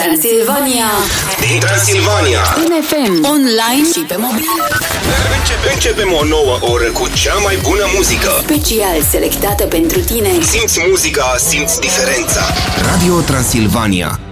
Transilvania. Din Transilvania. Din FM. Online și pe mobil. Începem o nouă oră cu cea mai bună muzică. Special selectată pentru tine. Simți muzica, simți diferența. Radio Transilvania.